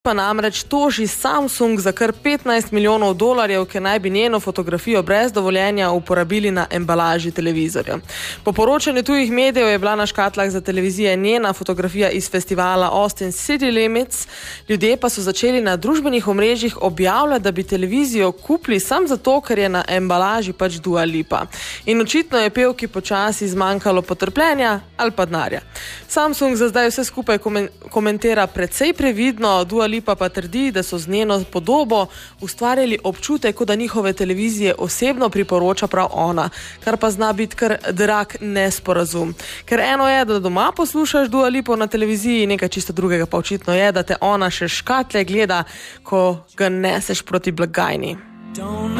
Pa namreč toži Samsung za kar $15 milijonov, ker naj bi njeno fotografijo brez dovoljenja uporabili na embalaži televizorja. Po poročanju tujih medijev je bila na škatlah za televizije njena fotografija iz festivala Austin City Limits. Ljudje pa so začeli na družbenih omrežjih objavljati, da bi televizijo kupili sam zato, ker je na embalaži pač Dua Lipa. In očitno je pevki počasi zmanjkalo potrpljenja ali pa denarja. Samsung za zdaj vse skupaj komentira precej previdno, Dua Lipa pa trdi, da so z njeno podobo ustvarjali občutek, kot da njihove televizije osebno priporoča prav ona, kar pa zna biti kar drag nesporazum. Ker eno je, da doma poslušaš Dua Lipo na televiziji, nekaj čisto drugega pa očitno je, da te ona še škatle gleda, ko ga neseš proti blagajni.